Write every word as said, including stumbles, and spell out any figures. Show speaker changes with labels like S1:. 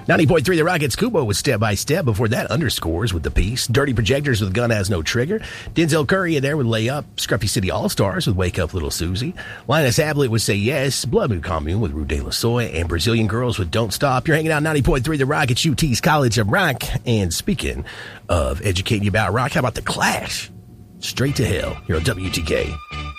S1: ninety point three The Rockets, Kubo with Step by Step. Before that, Underscores with The Piece. Dirty Projectors with Gun Has No Trigger. Denzel Curry in there with Layup. Scruffy City All-Stars with Wake Up Little Susie. Linus Ablett with Say Yes. Blood Moon Commune with Rue de la Soy. And Brazilian Girls with Don't Stop. You're hanging out ninety point three The Rockets, U T's College of Rock. And speaking of educating you about rock, how about The Clash? Straight to Hell here on W T K.